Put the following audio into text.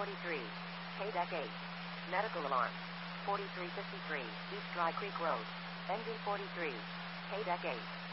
43. KDEC 8. Medical alarm. 4353. East Dry Creek Road. Engine 43. KDEC 8.